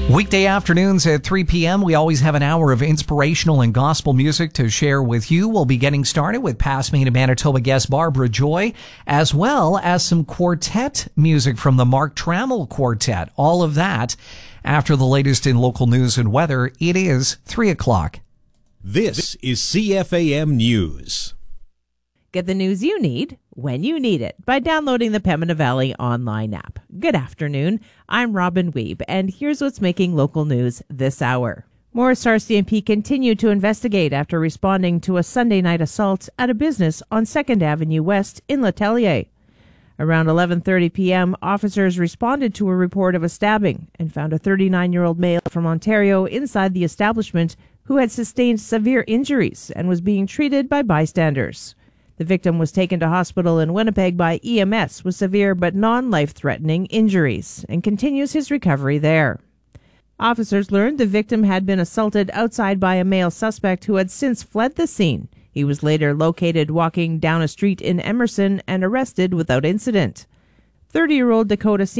Weekday afternoons at 3 p.m., we always have an hour of inspirational and gospel music to share with you. We'll be getting started with past Maine and Manitoba guest Barbara Joy, as well as some quartet music from the Mark Trammell Quartet. All of that after the latest in local news and weather. It is 3 o'clock. This is CFAM News. Get the news you need when you need it by downloading the Pembina Valley online app. Good afternoon. I'm Robin Weeb, and here's what's making local news this hour. Morris RCMP continued to investigate after responding to a Sunday night assault at a business on 2nd Avenue West in Letellier. Around 11:30 p.m., officers responded to a report of a stabbing and found a 39-year-old male from Ontario inside the establishment who had sustained severe injuries and was being treated by bystanders. The victim was taken to hospital in Winnipeg by EMS with severe but non-life-threatening injuries and continues his recovery there. Officers learned the victim had been assaulted outside by a male suspect who had since fled the scene. He was later located walking down a street in Emerson and arrested without incident. 30-year-old Dakota